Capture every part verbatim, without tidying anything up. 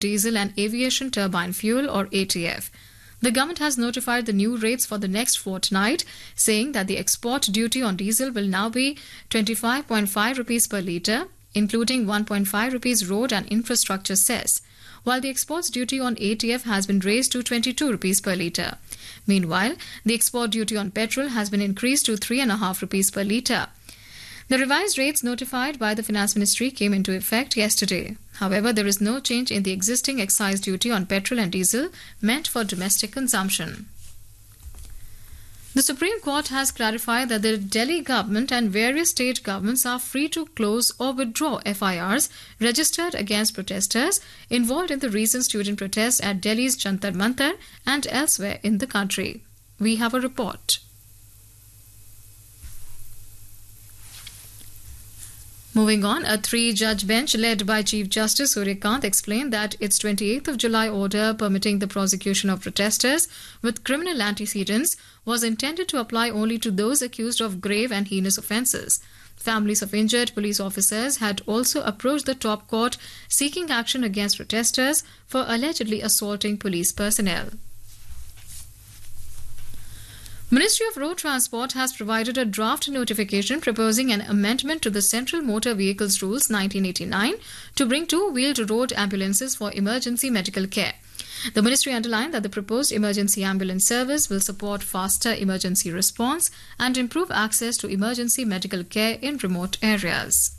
diesel and aviation turbine fuel or A T F. The government has notified the new rates for the next fortnight, saying that the export duty on diesel will now be twenty-five point five rupees per litre, including one point five rupees road and infrastructure cess, while the exports duty on A T F has been raised to twenty-two rupees per litre. Meanwhile, the export duty on petrol has been increased to three point five rupees per litre. The revised rates notified by the Finance Ministry came into effect yesterday. However, there is no change in the existing excise duty on petrol and diesel meant for domestic consumption. The Supreme Court has clarified that the Delhi government and various state governments are free to close or withdraw F I Rs registered against protesters involved in the recent student protests at Delhi's Jantar Mantar and elsewhere in the country. We have a report. Moving on, a three-judge bench led by Chief Justice Surya Kant explained that its twenty-eighth of July order permitting the prosecution of protesters with criminal antecedents was intended to apply only to those accused of grave and heinous offences. Families of injured police officers had also approached the top court seeking action against protesters for allegedly assaulting police personnel. Ministry of Road Transport has provided a draft notification proposing an amendment to the Central Motor Vehicles Rules nineteen eighty-nine to bring two-wheeled road ambulances for emergency medical care. The ministry underlined that the proposed emergency ambulance service will support faster emergency response and improve access to emergency medical care in remote areas.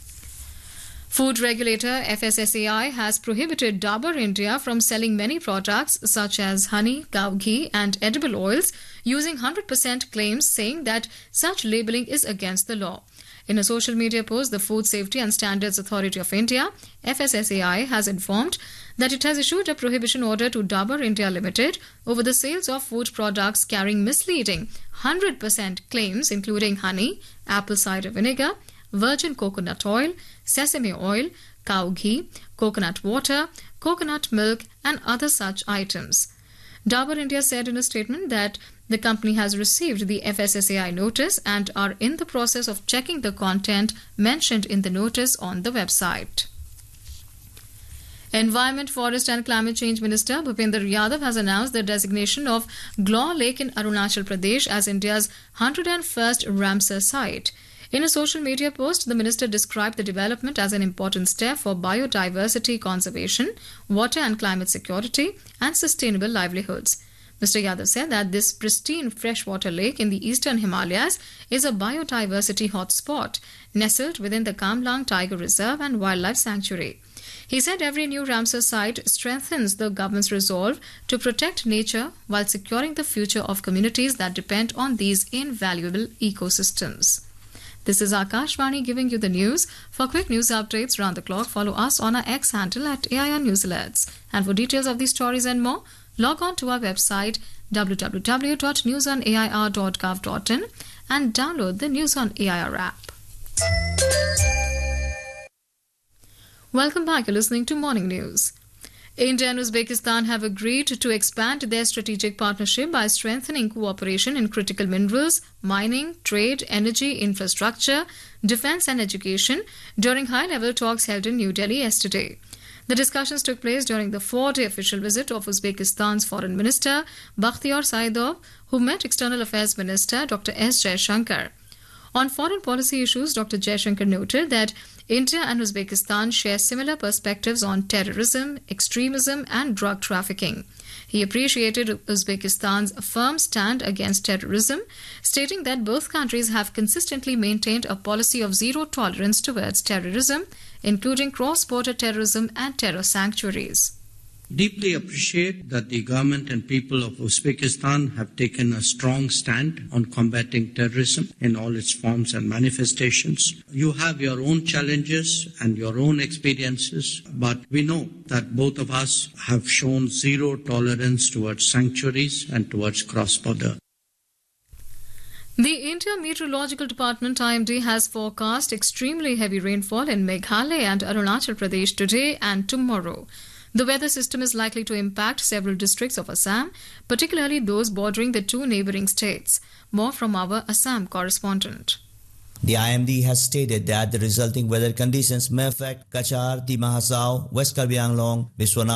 Food regulator F S S A I has prohibited Dabur India from selling many products such as honey, cow ghee and edible oils using one hundred percent claims, saying that such labelling is against the law. In a social media post, the Food Safety and Standards Authority of India, F S S A I, has informed that it has issued a prohibition order to Dabur India Limited over the sales of food products carrying misleading one hundred percent claims including honey, apple cider vinegar, virgin coconut oil, sesame oil, cow ghee, coconut water, coconut milk and other such items. Dabur India said in a statement that the company has received the F S S A I notice and are in the process of checking the content mentioned in the notice on the website. Environment, Forest and Climate Change Minister Bhupender Yadav has announced the designation of Glaw Lake in Arunachal Pradesh as India's one hundred first Ramsar site. In a social media post, the minister described the development as an important step for biodiversity conservation, water and climate security, and sustainable livelihoods. Mister Yadav said that this pristine freshwater lake in the eastern Himalayas is a biodiversity hotspot nestled within the Kamlang Tiger Reserve and Wildlife Sanctuary. He said every new Ramsar site strengthens the government's resolve to protect nature while securing the future of communities that depend on these invaluable ecosystems. This is Akashvani giving you the news. For quick news updates round the clock, follow us on our X handle at A I R News Alerts. And for details of these stories and more, log on to our website w w w dot news on a i r dot gov dot in and download the News on A I R app. Welcome back. You're listening to Morning News. India and Uzbekistan have agreed to expand their strategic partnership by strengthening cooperation in critical minerals, mining, trade, energy, infrastructure, defense and education during high-level talks held in New Delhi yesterday. The discussions took place during the four-day official visit of Uzbekistan's Foreign Minister Bakhtiyor Saidov, who met External Affairs Minister Doctor S. Jaishankar. On foreign policy issues, Doctor Jaishankar noted that India and Uzbekistan share similar perspectives on terrorism, extremism and drug trafficking. He appreciated Uzbekistan's firm stand against terrorism, stating that both countries have consistently maintained a policy of zero tolerance towards terrorism, including cross-border terrorism and terror sanctuaries. Deeply appreciate that the government and people of Uzbekistan have taken a strong stand on combating terrorism in all its forms and manifestations. You have your own challenges and your own experiences, but we know that both of us have shown zero tolerance towards sanctuaries and towards cross-border. The India Meteorological Department I M D has forecast extremely heavy rainfall in Meghalaya and Arunachal Pradesh today and tomorrow. The weather system is likely to impact several districts of Assam, particularly those bordering the two neighbouring states. More from our Assam correspondent. The I M D has stated that the resulting weather conditions may affect Kachar, Timah Hasao, West Karbi Anglong, Biswanath,